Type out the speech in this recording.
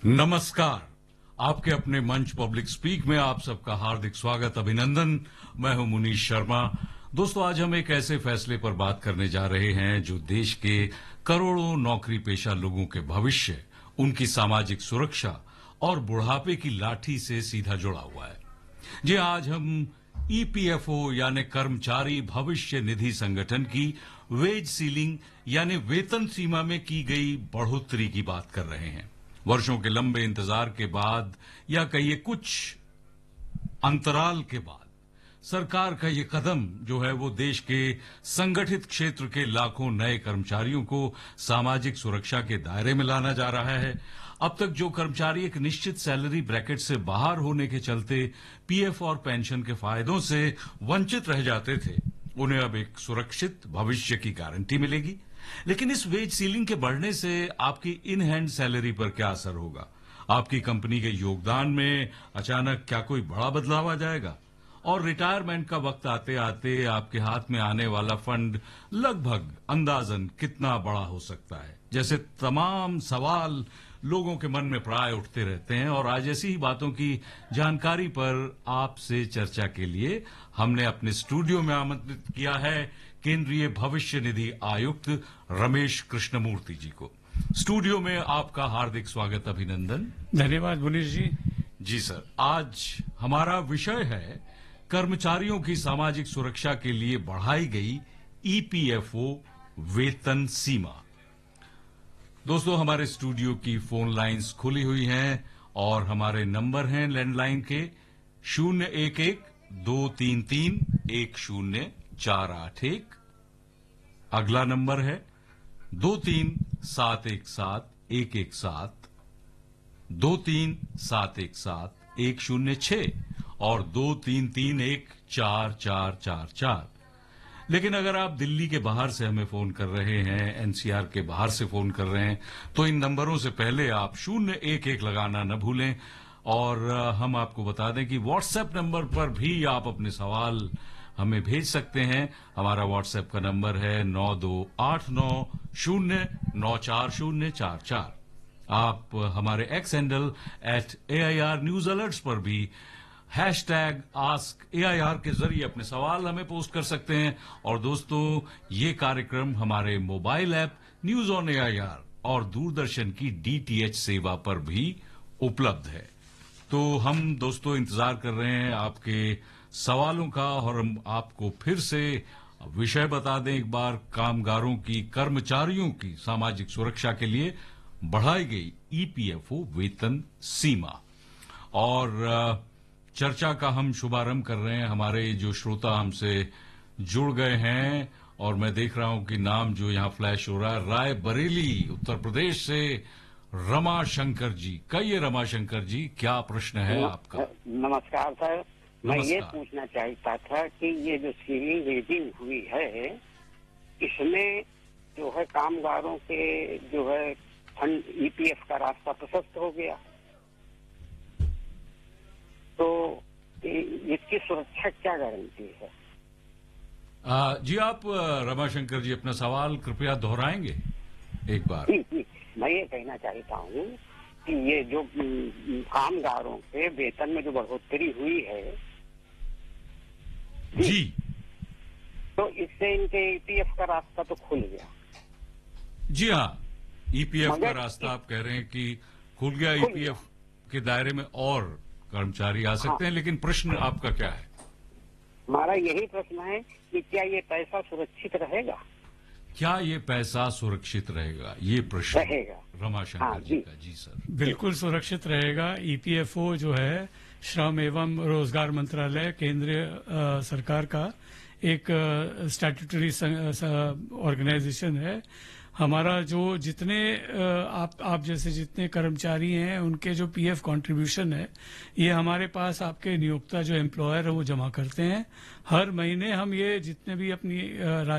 नमस्कार। आपके अपने मंच पब्लिक स्पीक में आप सबका हार्दिक स्वागत, अभिनंदन। मैं हूं मुनीश शर्मा। दोस्तों, आज हम एक ऐसे फैसले पर बात करने जा रहे हैं जो देश के करोड़ों नौकरी पेशा लोगों के भविष्य, उनकी सामाजिक सुरक्षा और बुढ़ापे की लाठी से सीधा जुड़ा हुआ है। जी, आज हम ईपीएफओ यानी कर्मचारी भविष्य निधि संगठन की वेज सीलिंग यानी वेतन सीमा में की गई बढ़ोतरी की बात कर रहे हैं। वर्षों के लंबे इंतजार के बाद या कहिए कुछ अंतराल के बाद सरकार का ये कदम जो है वो देश के संगठित क्षेत्र के लाखों नए कर्मचारियों को सामाजिक सुरक्षा के दायरे में लाना जा रहा है। अब तक जो कर्मचारी एक निश्चित सैलरी ब्रैकेट से बाहर होने के चलते पीएफ और पेंशन के फायदों से वंचित रह जाते थे, उन्हें अब एक सुरक्षित भविष्य की गारंटी मिलेगी। लेकिन इस वेज सीलिंग के बढ़ने से आपकी इन हैंड सैलरी पर क्या असर होगा? आपकी कंपनी के योगदान में अचानक क्या कोई बड़ा बदलाव आ जाएगा? और रिटायरमेंट का वक्त आते आते आपके हाथ में आने वाला फंड लगभग अंदाजन कितना बड़ा हो सकता है? जैसे तमाम सवाल लोगों के मन में प्राय उठते रहते हैं और आज ऐसी ही बातों की जानकारी पर आपसे चर्चा के लिए हमने अपने स्टूडियो में आमंत्रित किया है केंद्रीय भविष्य निधि आयुक्त रमेश कृष्णमूर्ति जी को। स्टूडियो में आपका हार्दिक स्वागत, अभिनंदन। धन्यवाद मुनीश जी। जी सर, आज हमारा विषय है कर्मचारियों की सामाजिक सुरक्षा के लिए बढ़ाई गई ईपीएफओ वेतन सीमा। दोस्तों, हमारे स्टूडियो की फोन लाइंस खुली हुई हैं और हमारे नंबर हैं लैंडलाइन के 011-233-10481। अगला नंबर है 23-717-117, 23-717-106 और 233-14444। लेकिन अगर आप दिल्ली के बाहर से हमें फोन कर रहे हैं, एनसीआर के बाहर से फोन कर रहे हैं, तो इन नंबरों से पहले आप 011 लगाना न भूलें। और हम आपको बता दें कि व्हाट्सएप नंबर पर भी आप अपने सवाल हमें भेज सकते हैं। हमारा व्हाट्सएप का नंबर है 9289094044। आप हमारे x handle @AIR news alerts पर भी #AskAIR के जरिए अपने सवाल हमें पोस्ट कर सकते हैं। और दोस्तों, ये कार्यक्रम हमारे mobile app news on AIR और दूरदर्शन की DTH सेवा पर भी उपलब्ध है। तो हम दोस्तों इंतजार कर रहे हैं आपके सवालों का और हम आपको फिर से विषय बता दें एक बार। कामगारों की, कर्मचारियों की सामाजिक सुरक्षा के लिए बढ़ाई गई ईपीएफओ वेतन सीमा। और चर्चा का हम शुभारंभ कर रहे हैं। हमारे जो श्रोता हमसे जुड़ गए हैं और मैं देख रहा हूं कि नाम जो यहां फ्लैश हो रहा है, रायबरेली उत्तर प्रदेश से रमाशंकर जी। कहिए रमाशंकर जी, क्या प्रश्न है आपका? नमस्कार सर। मैं ये नमस्कार। पूछना चाहता था कि ये जो सीलिंग रेजिंग हुई है, इसमें जो है कामगारों के जो है फंड ईपीएफ का रास्ता प्रशस्त हो गया, तो इसकी सुरक्षा क्या गारंटी है? जी, आप रमाशंकर जी अपना सवाल कृपया दोहराएंगे एक बार। जी, मैं ये कहना चाहता हूँ कि ये जो कामगारों के वेतन में जो बढ़ोतरी हुई है जी, तो इससे इनके ईपीएफ का रास्ता तो खुल गया। जी हाँ, ईपीएफ का मगर रास्ता आप कह रहे हैं कि खुल गया। ईपीएफ के दायरे में और कर्मचारी आ सकते हैं, लेकिन प्रश्न आपका क्या है? हमारा यही प्रश्न है कि क्या ये पैसा सुरक्षित रहेगा? क्या ये पैसा सुरक्षित रहेगा, ये प्रश्न रहेगा। रमाशंकर हाँ, जी का। जी सर, बिल्कुल सुरक्षित रहेगा। ईपीएफओ जो है श्रम एवं रोजगार मंत्रालय केंद्रीय सरकार का एक स्टैट्यूटरी ऑर्गेनाइजेशन है। हमारा जो जितने आप जैसे जितने कर्मचारी हैं उनके जो पीएफ कंट्रीब्यूशन है, ये हमारे पास आपके नियोक्ता जो एम्प्लॉयर है वो जमा करते हैं। हर महीने हम ये जितने भी अपनी